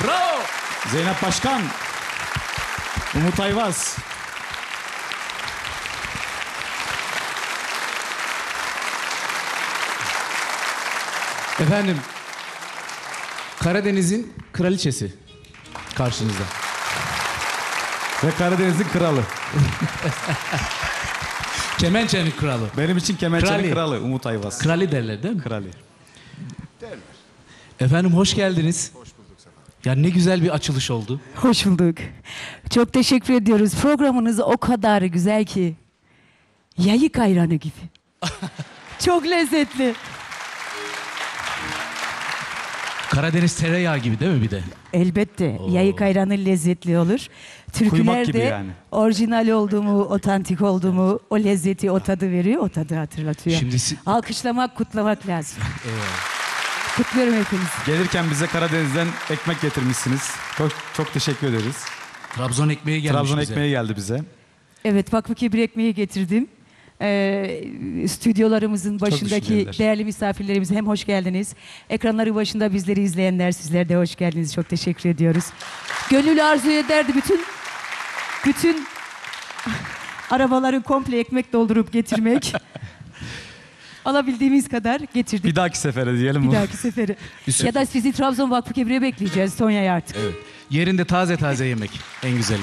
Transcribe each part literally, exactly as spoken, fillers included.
Bravo. Zeynep Başkan. Umut Ayvaz. Efendim, Karadeniz'in kraliçesi karşınızda. Ve Karadeniz'in kralı. Kemençenin kralı. Benim için kemençenin Krali. kralı Umut Ayvaz. Krali derler değil mi? Krali. Efendim hoş geldiniz. Hoş bulduk Sefa. Ya ne güzel bir açılış oldu. Hoş bulduk. Çok teşekkür ediyoruz. Programınız o kadar güzel ki. Yayık ayranı gibi. Çok lezzetli. Karadeniz tereyağı gibi değil mi bir de? Elbette. Yayık ayranı lezzetli olur. Kuymak gibi Türkülerde yani. orijinal olduğumu, otantik olduğumu, o lezzeti, o tadı veriyor, o tadı hatırlatıyor. Şimdi si- Alkışlamak, kutlamak lazım. Kutluyorum hepinizi. Gelirken bize Karadeniz'den ekmek getirmişsiniz. Çok çok teşekkür ederiz. Trabzon ekmeği gelmiş Trabzon bize. ekmeği geldi bize. Evet, Vakfı Kebir ekmeği getirdim. Ee, stüdyolarımızın başındaki düşünceliler. değerli misafirlerimize hem hoş geldiniz. Ekranları başında bizleri izleyenler, sizler de hoş geldiniz. Çok teşekkür ediyoruz. Gönül arzu ederdi bütün bütün arabaları komple ekmek doldurup getirmek. Alabildiğimiz kadar getirdik. Bir dahaki sefere diyelim Bir mi? dahaki sefere. Ya da sizi Trabzon Vakfı Kebir'e bekleyeceğiz Tonya'ya artık. Evet. Yerinde taze taze yemek en güzeli.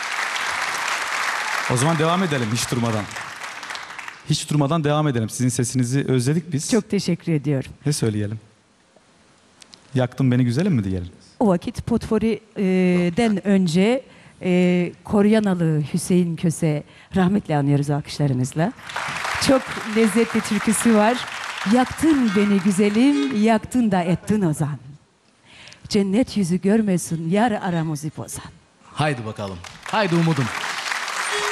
O zaman devam edelim hiç durmadan. Hiç durmadan devam edelim. Sizin sesinizi özledik biz. Çok teşekkür ediyorum. Ne söyleyelim? Yaktın beni güzelim mi diyelim? O vakit Potfori'den önce e, Koryanalı Hüseyin Köse rahmetle anıyoruz alkışlarınızla. Çok lezzetli türküsü var. Yaktın beni güzelim, yaktın da ettin ozan. Cennet yüzü görmesin, yar aramızı bozan. Haydi bakalım. Haydi umudum.